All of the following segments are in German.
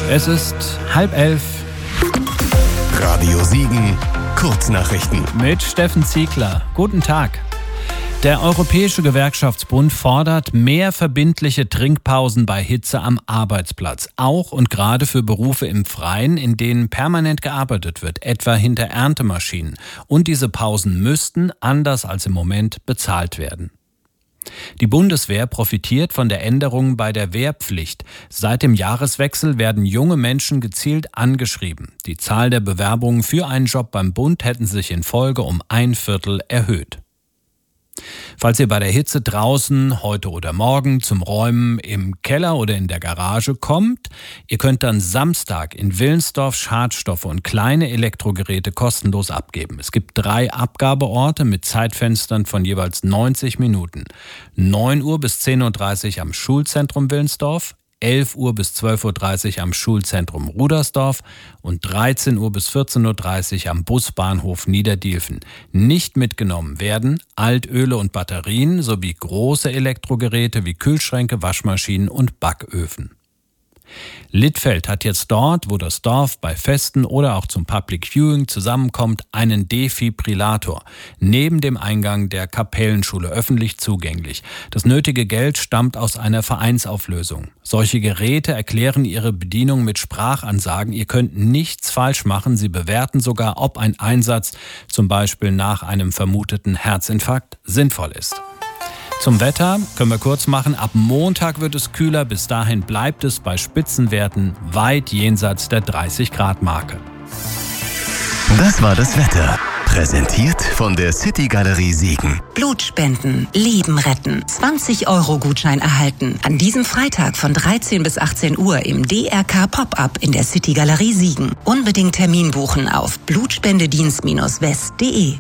Es ist 10:30. Radio Siegen, Kurznachrichten. Mit Steffen Ziegler. Guten Tag. Der Europäische Gewerkschaftsbund fordert mehr verbindliche Trinkpausen bei Hitze am Arbeitsplatz. Auch und gerade für Berufe im Freien, in denen permanent gearbeitet wird, etwa hinter Erntemaschinen. Und diese Pausen müssten, anders als im Moment, bezahlt werden. Die Bundeswehr profitiert von der Änderung bei der Wehrpflicht. Seit dem Jahreswechsel werden junge Menschen gezielt angeschrieben. Die Zahl der Bewerbungen für einen Job beim Bund hätten sich in Folge um 1/4 erhöht. Falls ihr bei der Hitze draußen heute oder morgen zum Räumen im Keller oder in der Garage kommt, ihr könnt dann Samstag in Willensdorf Schadstoffe und kleine Elektrogeräte kostenlos abgeben. Es gibt 3 Abgabeorte mit Zeitfenstern von jeweils 90 Minuten. 9 Uhr bis 10:30 Uhr am Schulzentrum Willensdorf, 11 Uhr bis 12:30 Uhr am Schulzentrum Rudersdorf und 13 Uhr bis 14:30 Uhr am Busbahnhof Niederdielfen. Nicht mitgenommen werden Altöle und Batterien sowie große Elektrogeräte wie Kühlschränke, Waschmaschinen und Backöfen. Littfeld hat jetzt dort, wo das Dorf bei Festen oder auch zum Public Viewing zusammenkommt, einen Defibrillator neben dem Eingang der Kapellenschule öffentlich zugänglich. Das nötige Geld stammt aus einer Vereinsauflösung. Solche Geräte erklären ihre Bedienung mit Sprachansagen. Ihr könnt nichts falsch machen. Sie bewerten sogar, ob ein Einsatz, zum Beispiel nach einem vermuteten Herzinfarkt, sinnvoll ist. Zum Wetter können wir kurz machen. Ab Montag wird es kühler. Bis dahin bleibt es bei Spitzenwerten weit jenseits der 30-Grad-Marke. Das war das Wetter. Präsentiert von der City Galerie Siegen. Blutspenden, Leben retten. 20-Euro-Gutschein erhalten. An diesem Freitag von 13 bis 18 Uhr im DRK Pop-Up in der City Galerie Siegen. Unbedingt Termin buchen auf blutspendedienst-west.de.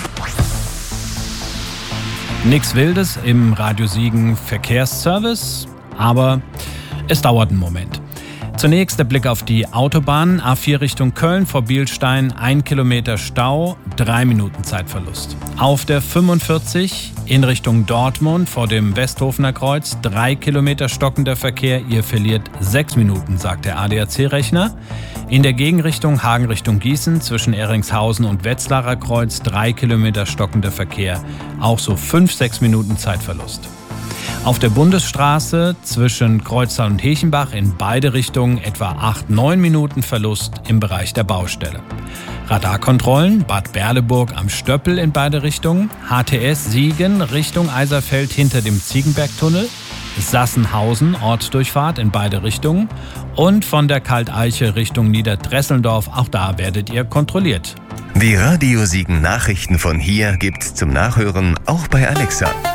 Nichts Wildes im Radio Siegen Verkehrsservice, aber es dauert einen Moment. Zunächst der Blick auf die Autobahn. A4 Richtung Köln vor Bielstein, 1 Kilometer Stau, 3 Minuten Zeitverlust. Auf der 45 in Richtung Dortmund vor dem Westhofener Kreuz, 3 Kilometer stockender Verkehr. Ihr verliert 6 Minuten, sagt der ADAC-Rechner. In der Gegenrichtung Hagen Richtung Gießen zwischen Ehringshausen und Wetzlarer Kreuz, 3 Kilometer stockender Verkehr. Auch so 5-6 Minuten Zeitverlust. Auf der Bundesstraße zwischen Kreuztal und Hechenbach in beide Richtungen etwa 8-9 Minuten Verlust im Bereich der Baustelle. Radarkontrollen Bad Berleburg am Stöppel in beide Richtungen, HTS Siegen Richtung Eiserfeld hinter dem Ziegenbergtunnel, Sassenhausen Ortsdurchfahrt in beide Richtungen und von der Kalteiche Richtung Niederdresselndorf, auch da werdet ihr kontrolliert. Die Radio Siegen Nachrichten von hier gibt's zum Nachhören auch bei Alexa.